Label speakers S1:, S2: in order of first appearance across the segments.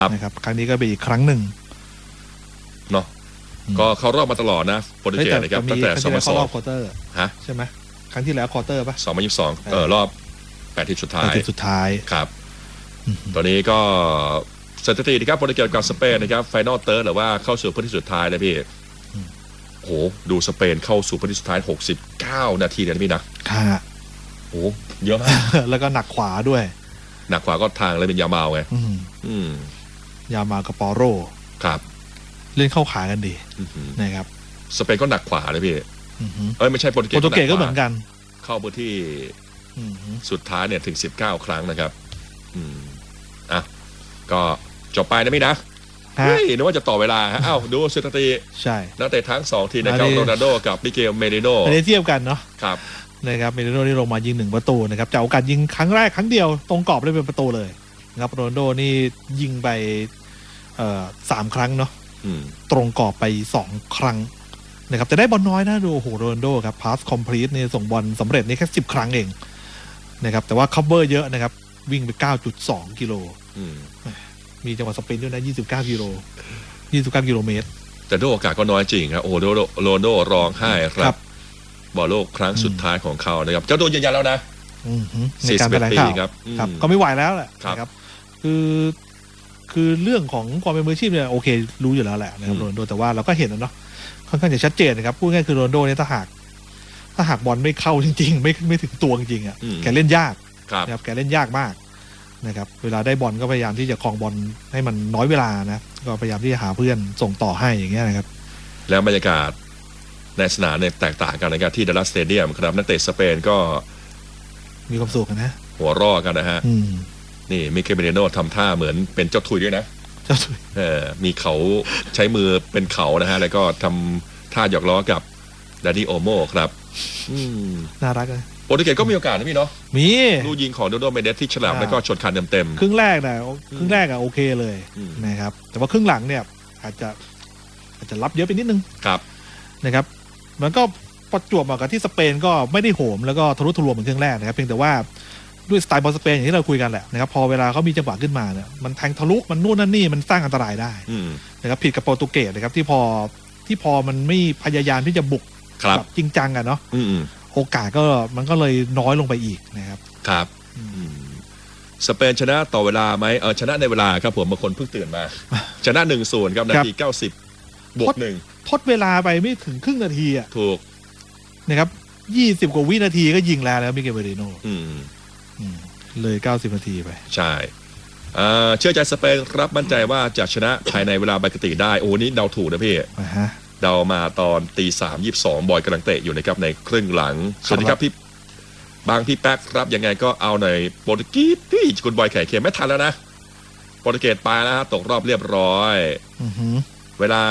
S1: นะครับครั้งนี้ก็เป็นอีกครั้งหนึ่ง
S2: เนาะก็เข้ารอบมาตลอดนะโปรตุเกสนะครับตั้งแต่
S1: 2002รอบควอเตอร์
S2: ฮะ
S1: ใช่ไหมครั้งที่แล้วควอเตอร์ป่ะ
S2: 2022รอบ8 ทีมสุดท้ายครับตอนนี้ก็สถิตินะครับโปรตุเกสกับสเปนนะครับไฟนอลเติร์ดหรือว่าเข้าสู่พื้นที่สุดท้ายเลยพี่โหดูสเปนเข้าสู่พื้นที่สุดท้าย69 นาทีเลยนะพี่นะโหเยอะมาก
S1: แล้วก็หนักขวาด้วย
S2: หนักขวาก็ทางเลยเป็นยามาไง
S1: ยามากับปอโร
S2: ครับ
S1: เล่นเข้าขากันดีนะครับ
S2: สเปนก็หนักขวาเลยพี่ไม่ใช่โปรตุเกส
S1: ก็เหมือนกัน
S2: เข้าพื้นที่สุดท้ายเนี่ยถึง19 ครั้งนะครับอ่ะก็จบไปนะพี่นะเฮ้ยนึกว่าจะต่อเวลาฮะอ้าวดูสถิติ
S1: ใช่
S2: นักเตะทั้ง2 ทีมนะครับโรนัลโดกับมิเกลเมริโน่
S1: ไม่ได้เทียบกันเนาะ
S2: ครับ
S1: นะครับเมริโน่นี่ลงมายิง1 ประตูนะครับจากโอกาสยิงครั้งแรกครั้งเดียวตรงกรอบได้เป็นประตูเลยนะครับโรนัลโดนี่ยิงไป3 ครั้งเนาะตรงกรอบไป2 ครั้งนะครับแต่ได้บอลน้อยนะดูโอ้โหโรนัลโดครับพาสคอมพลีทนี่ส่งบอลสำเร็จนี่แค่10 ครั้งเองนะครับแต่ว่าคัฟเวอร์เยอะนะครับวิ่งไป 9.2 กิโลมีจังหวะสปรินต์ด้วยนะ29 กิโลเมตร
S2: แต่ด้วยโอกาสก็น้อยจริงครับโอ้โหโรนัลโดร้องไห้ครับบอลโลกครั้งสุดท้ายของเขานะครับเจ้าตัวยืนยันแล้วนะ
S1: ในการแถลงข่าวครับก็ไม่ไหวแล้วแหละนะครับคือเรื่องของความเป็นมืออาชีพเนี่ยโอเครู้อยู่แล้วแหละนะครับโรนัลโดแต่ว่าเราก็เห็นนะเนาะค่อนข้างจะชัดเจนนะครับพูดง่ายคือโรนัลโดเนี่ยถ้าหากบอลไม่เข้าจริงๆไม่ถึงตัวจริงอ่ะแกเล่นยากนะครับแกเล่นยากมากนะครับเวลาได้บอลก็พยายามที่จะครองบอลให้มันน้อยเวลานะก็พยายามที่จะหาเพื่อนส่งต่อให้อย่างเงี้ยนะครับ
S2: แล้วบรรยากาศในสนามเนี่ยแตกต่างกันนะครับที่ดัลลัสสเตเดียมครับนักเตะสเปนก็
S1: มีความสุขนะ
S2: หัวร่อกันนะฮะนี่มิเกลเมริโน่ทำท่าเหมือนเป็นเจ้าทุยด้วยนะ
S1: เจ้าทุย
S2: มีเขาใช้มือเป็นเขานะฮะแล้วก็ทำท่าหยอกล้อกับดานิโอโมครับ
S1: น่ารักเลย
S2: โปรตุเกสก็มีโอกาสนะพี่เนาะ
S1: มี
S2: ลูกยิงของโดโดเมเดสที่ฉลับแล้วก็ชนคานเต็ม
S1: ๆครึ่งแรกโอเคเลยนะครับแต่ว่าครึ่งหลังเนี่ยอาจจะรับเยอะไปนิดนึง
S2: ครับ
S1: นะครับมันก็ประจวบกับที่สเปนก็ไม่ได้โหมแล้วก็ทะลุทะลวงเหมือนครึ่งแรกนะครับเพียงแต่ว่าด้วยสไตล์บอลสเปนอย่างที่เราคุยกันแหละนะครับพอเวลาเขามีจังหวะขึ้นมาเนี่ยมันแทงทะลุมันนู่นนั่นนี่มันสร้างอันตรายได้นะครับผิดกับโปรตุเกสนะครับที่พอมันไม่พยายามที่จะบุกแบบจริงจังอะเนาะโอกาสก็มันก็เลยน้อยลงไปอีกนะครับ
S2: ครับสเปนชนะต่อเวลาไหมชนะในเวลาครับผมบางคนเพิ่งตื่นมาชนะ 1-0 ครับนาที90บวก1
S1: ทดเวลาไปไม่ถึงครึ่งนาทีอ่ะ
S2: ถูก
S1: นะครับ20 กว่าวินาทีก็ยิงแล้วมิเกลเมริโน่เลย90 นาทีไป
S2: ใช่เชื่อใจสเปนครับมั่นใจว่าจะชนะภายในเวลาปกติได้โอ้นี่เดาถูกนะพี่เดามาตอน3:22บอยกำลังเตะอยู่นะครับในครึ่งหลังสวัสดีครับพี่แป๊กครับยังไงก็เอาในโปรตุเกสพี่คุณบอยแขกเขียนไม่ทันแล้วนะโปรตุเกสไปแล้วตกรอบเรียบร้อยเวลา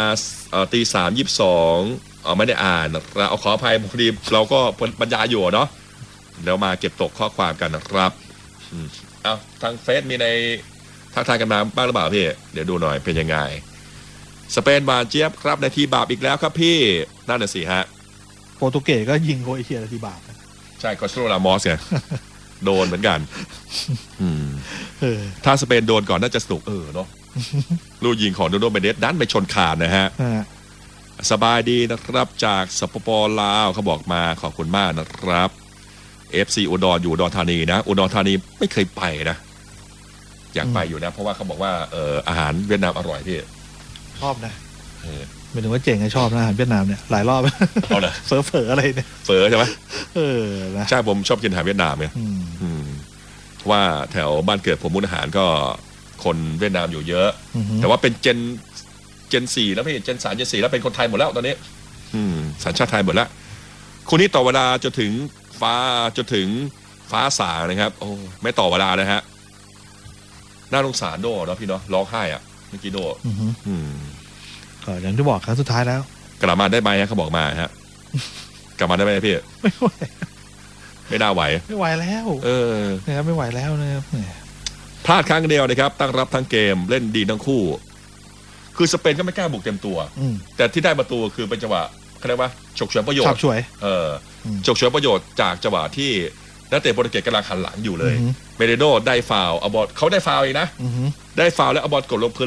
S2: 3:22ไม่ได้อ่านเราขออภัยพอดีเราก็บรรยายอยู่เนาะแล้วมาเก็บตกข้อความกันนะครับเอาทางเฟซมีในทักทายกันมาบ้างหรือเปล่าพี่เดี๋ยวดูหน่อยเป็นยังไงสเปนบาเจี๊ยบครับนาทีบาปอีกแล้วครับพี่นั่นน่ะสิฮะ
S1: โปรตุเกสก็ยิงโครเอเชียนาทีบาป
S2: ใช่คอสโตรลามอสไงโดนเหมือนกันถ้าสเปนโดนก่อนน่าจะสนุกเนาะลูกยิงของโดโดเมเดสดันไปชนคานนะฮะสบายดีนะครับจากสปป.ลาวเขาบอกมาขอบคุณมากนะครับ FC อุดรอยู่อุดรธานีนะอุดรธานีไม่เคยไปนะอยากไปอยู่นะเพราะว่าเขาบอกว่าอาหารเวียดนามอร่อยพี่
S1: ชอบนะหมายถึงว่าเจ๋งไงชอบนะอาหารเวียดนามเนี่ยหลายรอบ
S2: เอาเลย
S1: เฝออะไรเนี่ย
S2: เฝอใช่ไหม
S1: นะ
S2: ใช่ผมชอบกินอาหารเวียดนามเนี่ยว่าแถวบ้านเกิดผมมุกอาหารก็คนเวียดนามอยู่เยอะแต่ว่าเป็นเจน4แล้วพี่เจน3เจน4แล้วเป็นคนไทยหมดแล้วตอนนี้สัญชาติไทยหมดแล้วคนนี้ต่อเวลาจนถึงฟ้าสางนะครับโอ้ไม่ต่อเวลานะฮะน่าสงสารโดเนาะพี่เนาะร้องไห้อ่ะเมื่อกี้โด
S1: ก็อย่างที่บอกครั้งสุดท้ายแล้ว
S2: กลับมาได้ไหมเขาบอกมาฮะกลับมาได้ไหมพี่
S1: ไม่ไหว
S2: ไม่น่าไหว
S1: ไม่ไหวแล้วนะครับไม่ไหวแล้วนะครับ
S2: พลาดครั้งเดียวนะครับตั้งรับทั้งเกมเล่นดีทั้งคู่คือสเปนก็ไม่กล้าบุกเต็มตัวแต่ที่ได้ประตูคือเป็นจังหวะเขาเรียกว่าฉกฉวยประโยชน์ฉกฉวยประโยชน์จากจังหวะที่นักเตะโปรตุเกสกำลังหันหลังอยู่เลยเมเรโดได้ฟาวล์เอาบอลเขาได้ฟาวล์เองนะได้ฟาวล์แล้วเอาบอลกดลงพื้น